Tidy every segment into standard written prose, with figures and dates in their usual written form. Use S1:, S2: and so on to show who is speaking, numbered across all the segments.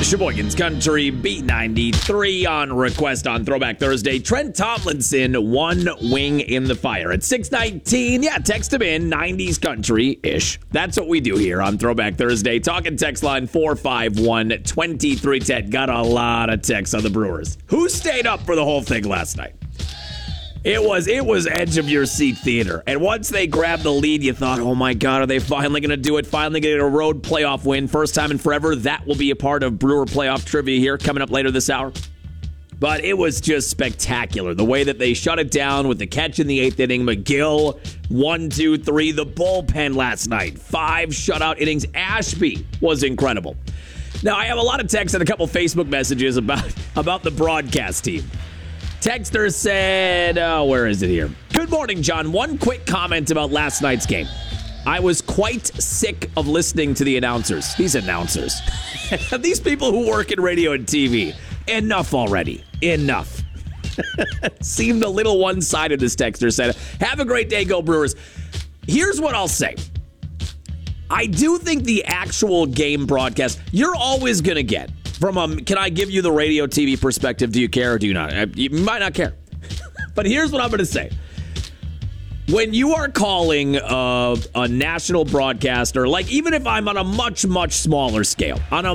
S1: Sheboygan's Country B93 on request on Throwback Thursday. Trent Tomlinson, One Wing in the Fire at 6:19. Yeah, text him in, 90s country-ish. That's what we do here on Throwback Thursday. Talking text line 451-2310. Got a lot of texts on the Brewers. Who stayed up for the whole thing last night? It was edge of your seat theater. And once they grabbed the lead, you thought, oh my God, are they finally going to do it? Finally get a road playoff win. First time in forever. That will be a part of Brewer playoff trivia here coming up later this hour. But it was just spectacular. The way that they shut it down with the catch in the 8th inning. McGill, 1, 2, 3. The bullpen last night. 5 shutout innings. Ashby was incredible. Now, I have a lot of texts and a couple Facebook messages about the broadcast team. Texter said, where is it here? Good morning, John. One quick comment about last night's game. I was quite sick of listening to the announcers. These announcers. These people who work in radio and TV. Enough already. Enough. Seemed a little one-sided, this texter said. Have a great day, go Brewers. Here's what I'll say. I do think the actual game broadcast, you're always going to get. Can I give you the radio TV perspective? Do you care or do you not? You might not care. But here's what I'm going to say. When you are calling a national broadcaster, like even if I'm on a much, much smaller scale,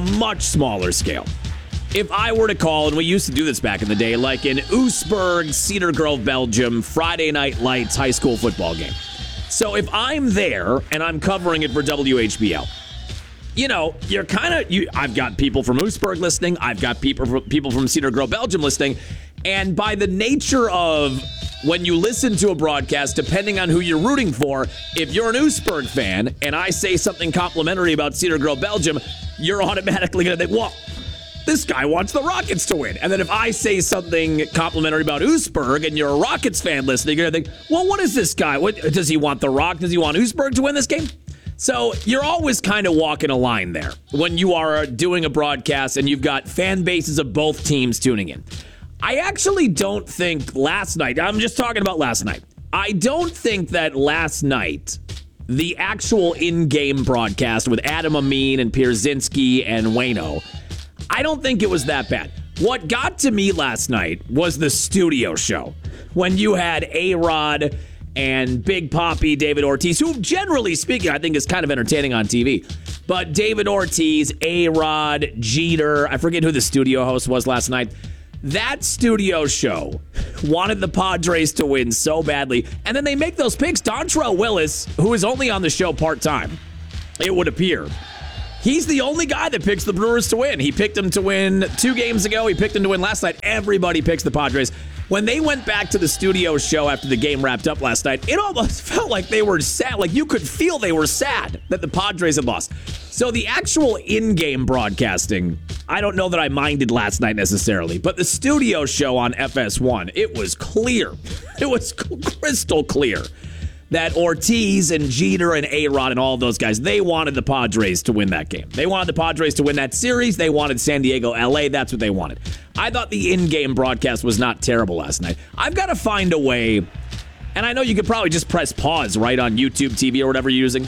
S1: if I were to call, and we used to do this back in the day, like in Oostburg, Cedar Grove, Belgium, Friday Night Lights high school football game. So if I'm there and I'm covering it for WHBL, you know, you're kind of, I've got people from Oostburg listening. I've got people from Cedar Grove, Belgium listening. And by the nature of when you listen to a broadcast, depending on who you're rooting for, if you're an Oostburg fan and I say something complimentary about Cedar Grove, Belgium, you're automatically going to think, well, this guy wants the Rockets to win. And then if I say something complimentary about Oostburg and you're a Rockets fan listening, you're going to think, well, what is this guy? What, does he want the Rock? Does he want Oostburg to win this game? So you're always kind of walking a line there when you are doing a broadcast and you've got fan bases of both teams tuning in. I actually don't think last night, I'm just talking about last night, I don't think that last night, the actual in-game broadcast with Adam Amin and Pierzynski and Waino, I don't think it was that bad. What got to me last night was the studio show when you had A-Rod and Big Papi, David Ortiz, who generally speaking, I think is kind of entertaining on TV. But David Ortiz, A-Rod, Jeter, I forget who the studio host was last night. That studio show wanted the Padres to win so badly. And then they make those picks. Dontrelle Willis, who is only on the show part-time, it would appear. He's the only guy that picks the Brewers to win. He picked them to win 2 games ago. He picked them to win last night. Everybody picks the Padres. When they went back to the studio show after the game wrapped up last night, it almost felt like they were sad. Like you could feel they were sad that the Padres had lost. So the actual in-game broadcasting, I don't know that I minded last night necessarily. But the studio show on FS1, it was clear. It was crystal clear that Ortiz and Jeter and A-Rod and all of those guys, they wanted the Padres to win that game. They wanted the Padres to win that series. They wanted San Diego, LA. That's what they wanted. I thought the in-game broadcast was not terrible last night. I've got to find a way, and I know you could probably just press pause right on YouTube TV or whatever you're using.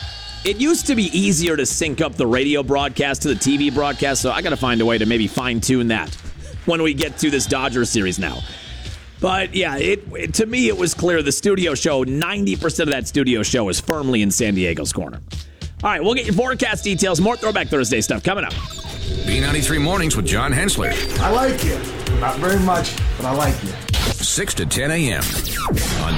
S1: It used to be easier to sync up the radio broadcast to the TV broadcast, so I got to find a way to maybe fine-tune that when we get to this Dodgers series now. But, yeah, to me, it was clear the studio show, 90% of that studio show is firmly in San Diego's corner. All right, we'll get your forecast details, more Throwback Thursday stuff coming up.
S2: B93 Mornings with John Hensler.
S3: I like you. Not very much, but I like you.
S2: 6 to 10 a.m. on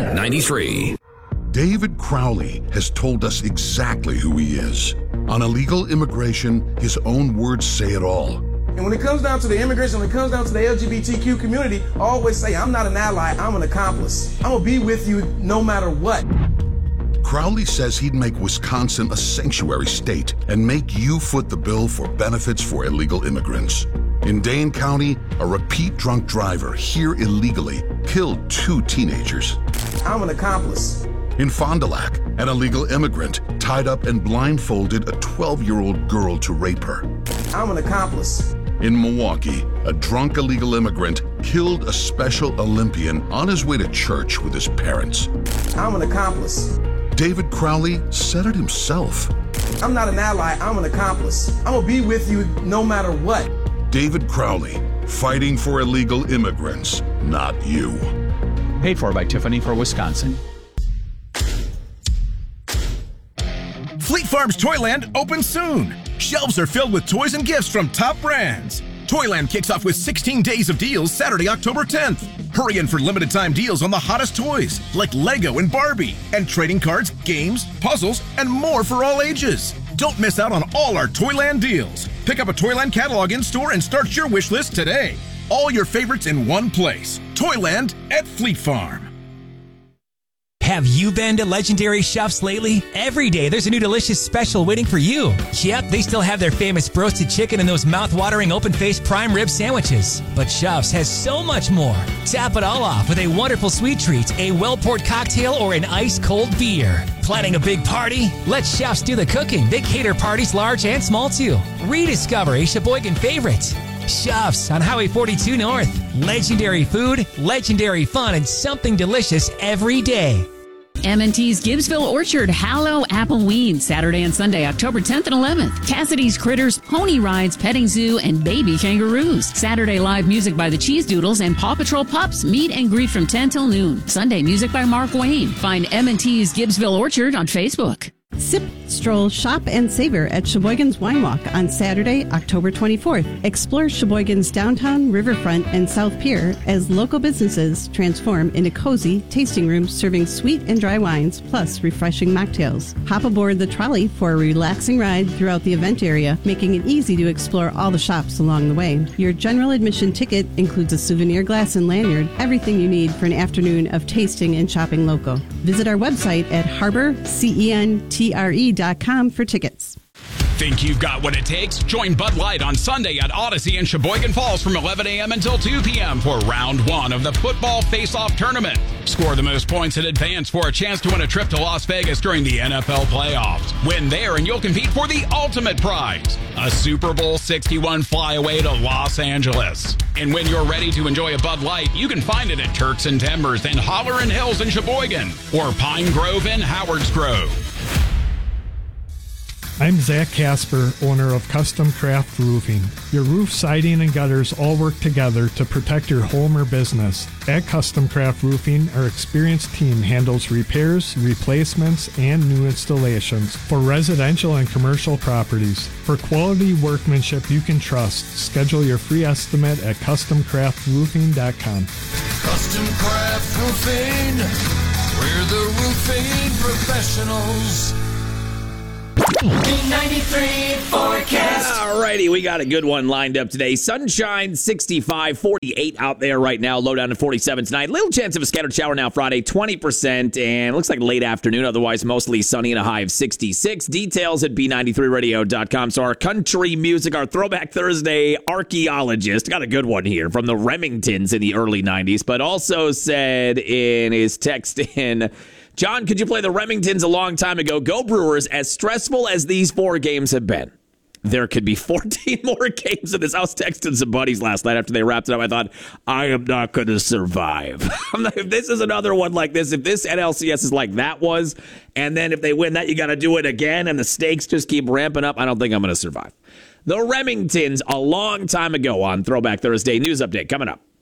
S2: B93.
S4: David Crowley has told us exactly who he is. On illegal immigration, his own words say it all.
S3: And when it comes down to the immigration, when it comes down to the LGBTQ community, I always say, I'm not an ally, I'm an accomplice. I'm going to be with you no matter what.
S4: Crowley says he'd make Wisconsin a sanctuary state and make you foot the bill for benefits for illegal immigrants. In Dane County, a repeat drunk driver here illegally killed 2 teenagers.
S3: I'm an accomplice.
S4: In Fond du Lac, an illegal immigrant tied up and blindfolded a 12-year-old girl to rape her.
S3: I'm an accomplice.
S4: In Milwaukee, a drunk illegal immigrant killed a Special Olympian on his way to church with his parents.
S3: I'm an accomplice.
S4: David Crowley said it himself.
S3: I'm not an ally, I'm an accomplice. I'm gonna be with you no matter what.
S4: David Crowley, fighting for illegal immigrants, not you.
S5: Paid for by Tiffany for Wisconsin.
S6: Fleet Farm's Toyland opens soon. Shelves are filled with toys and gifts from top brands. Toyland kicks off with 16 days of deals Saturday, October 10th. Hurry in for limited time deals on the hottest toys like Lego and Barbie, and trading cards, games, puzzles, and more for all ages. Don't miss out on all our Toyland deals. Pick up a Toyland catalog in-store and start your wish list today. All your favorites in one place. Toyland at Fleet Farm.
S7: Have you been to Legendary Chefs lately? Every day there's a new delicious special waiting for you. Yep, they still have their famous roasted chicken and those mouth-watering open-faced prime rib sandwiches. But Chefs has so much more. Tap it all off with a wonderful sweet treat, a well-poured cocktail, or an ice-cold beer. Planning a big party? Let Chefs do the cooking. They cater parties large and small too. Rediscover a Sheboygan favorite. Chefs on Highway 42 North. Legendary food, legendary fun, and something delicious every day.
S8: M&T's Gibbsville Orchard Hallow Appleweed, Saturday and Sunday, October 10th and 11th. Cassidy's Critters, Pony Rides, Petting Zoo, and Baby Kangaroos. Saturday live music by the Cheese Doodles and Paw Patrol Pups. Meet and greet from 10 till noon. Sunday music by Mark Wayne. Find M&T's Gibbsville Orchard on Facebook.
S9: Sip, stroll, shop, and savor at Sheboygan's Wine Walk on Saturday, October 24th. Explore Sheboygan's downtown, riverfront, and South Pier as local businesses transform into cozy tasting rooms serving sweet and dry wines, plus refreshing mocktails. Hop aboard the trolley for a relaxing ride throughout the event area, making it easy to explore all the shops along the way. Your general admission ticket includes a souvenir glass and lanyard, everything you need for an afternoon of tasting and shopping local. Visit our website at harborcentre.com for tickets.
S5: Think you've got what it takes? Join Bud Light on Sunday at Odyssey in Sheboygan Falls from 11 a.m. until 2 p.m. for round one of the football face-off tournament. Score the most points in advance for a chance to win a trip to Las Vegas during the NFL playoffs. Win there and you'll compete for the ultimate prize, a Super Bowl 61 flyaway to Los Angeles. And when you're ready to enjoy a Bud Light, you can find it at Turks and Timbers and Hollerin' Hills in Sheboygan or Pine Grove in Howards Grove.
S10: I'm Zach Casper, owner of Custom Craft Roofing. Your roof, siding, and gutters all work together to protect your home or business. At Custom Craft Roofing, our experienced team handles repairs, replacements, and new installations for residential and commercial properties. For quality workmanship you can trust, schedule your free estimate at CustomCraftRoofing.com.
S11: Custom Craft Roofing, we're the roofing professionals. B93 forecast.
S1: Alrighty, we got a good one lined up today. Sunshine, 65, 48 out there right now. Low down to 47 tonight. Little chance of a scattered shower now Friday, 20%. And looks like late afternoon. Otherwise, mostly sunny and a high of 66. Details at B93radio.com. So our country music, our Throwback Thursday archaeologist, got a good one here from the Remingtons in the early 90s. But also said in his text in... John, could you play the Remingtons a long time ago? Go Brewers, as stressful as these 4 games have been. There could be 14 more games of this. I was texting some buddies last night after they wrapped it up. I thought, I am not going to survive. If this is another one like this, if this NLCS is like that was, and then if they win that, you got to do it again, and the stakes just keep ramping up, I don't think I'm going to survive. The Remingtons a long time ago on Throwback Thursday. News update coming up.